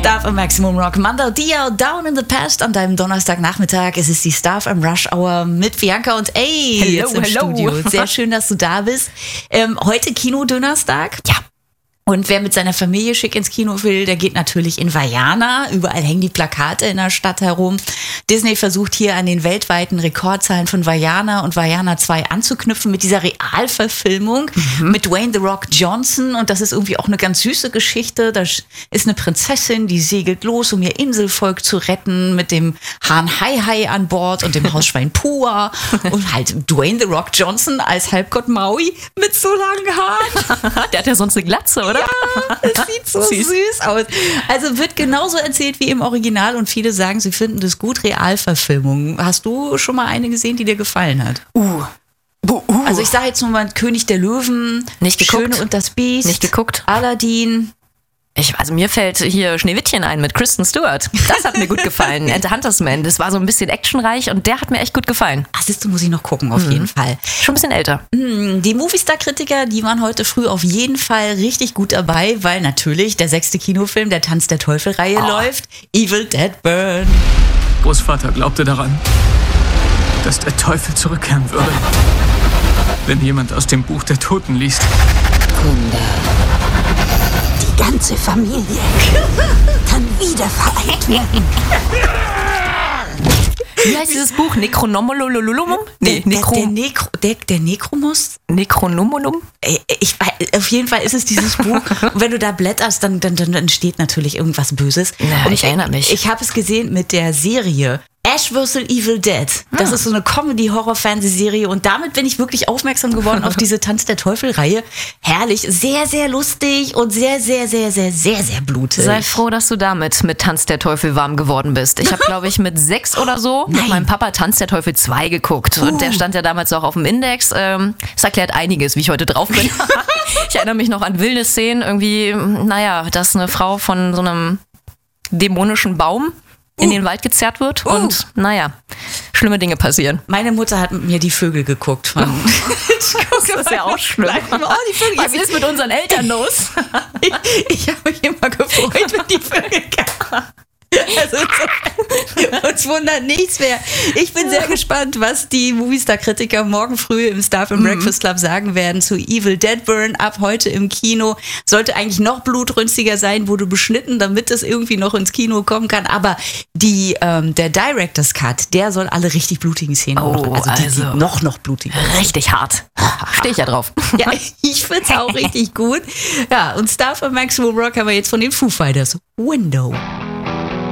Star am Maximum Rock. Mando Diao, Down in the Past an deinem Donnerstagnachmittag. Es ist die Star am Rush Hour mit Bianca und jetzt im Studio. Sehr schön, dass du da bist. Heute Kino-Donnerstag. Ja. Und wer mit seiner Familie schick ins Kino will, der geht natürlich in Vaiana. Überall hängen die Plakate in der Stadt herum. Disney versucht hier an den weltweiten Rekordzahlen von Vaiana und Vaiana 2 anzuknüpfen mit dieser Realverfilmung mit Dwayne The Rock Johnson. Und das ist irgendwie auch eine ganz süße Geschichte. Da ist eine Prinzessin, die segelt los, um ihr Inselvolk zu retten, mit dem Hahn Hai an Bord und dem Hausschwein Pua. Und halt Dwayne The Rock Johnson als Halbgott Maui mit so langen Haaren. Der hat ja sonst eine Glatze, oder? Ja, das sieht so süß aus. Also wird genauso erzählt wie im Original und viele sagen, sie finden das gut. Realverfilmungen. Hast du schon mal eine gesehen, die dir gefallen hat? Also ich sage jetzt nur mal König der Löwen, Nicht geguckt. Schöne und das Biest, Nicht geguckt. Aladdin. Also mir fällt hier Schneewittchen ein mit Kristen Stewart. Das hat mir gut gefallen. And the Hunter's Man, das war so ein bisschen actionreich und der hat mir echt gut gefallen. Ach, siehst du, muss ich noch gucken, auf jeden Fall. Schon ein bisschen älter. Die Movistar-Kritiker, die waren heute früh auf jeden Fall richtig gut dabei, weil natürlich der 6. Kinofilm der Tanz der Teufel-Reihe läuft. Evil Dead Burn. Großvater glaubte daran, dass der Teufel zurückkehren würde, wenn jemand aus dem Buch der Toten liest. Die ganze Familie kann wieder vereint werden. Wie heißt dieses Buch? Necronomololololum? Der Necromus? Necronomolum? Auf jeden Fall ist es dieses Buch. Und wenn du da blätterst, dann entsteht natürlich irgendwas Böses. Ja, und ich erinnere mich. Ich habe es gesehen mit der Serie Ash vs. Evil Dead. Das ist so eine Comedy-Horror-Fernsehserie und damit bin ich wirklich aufmerksam geworden auf diese Tanz der Teufel-Reihe. Herrlich, sehr, sehr lustig und sehr, sehr, sehr, sehr, sehr, sehr blutig. Sei froh, dass du damit mit Tanz der Teufel warm geworden bist. Ich habe, glaube ich, mit 6 oder so mit meinem Papa Tanz der Teufel 2 geguckt. Und der stand ja damals auch auf dem Index. Das erklärt einiges, wie ich heute drauf bin. Ich erinnere mich noch an wilde Szenen. Irgendwie, dass eine Frau von so einem dämonischen Baum in den Wald gezerrt wird und schlimme Dinge passieren. Meine Mutter hat mit mir die Vögel geguckt. Das ist ja auch schlimm. Die Vögel. Was ist mit unseren Eltern los? Ich habe mich immer gefreut, wenn die Vögel kamen. Also uns wundert nichts mehr. Ich bin sehr gespannt, was die Movistar-Kritiker morgen früh im Star Film Breakfast Club sagen werden zu Evil Dead Burn ab heute im Kino. Sollte eigentlich noch blutrünstiger sein, wurde beschnitten, damit es irgendwie noch ins Kino kommen kann. Aber der Director's Cut, der soll alle richtig blutigen Szenen machen. Also die noch blutiger. Richtig hart. Stehe ich ja drauf. Ja, ich find's auch richtig gut. Ja, und Star Film Maximum Rock haben wir jetzt von den Foo Fighters. Window.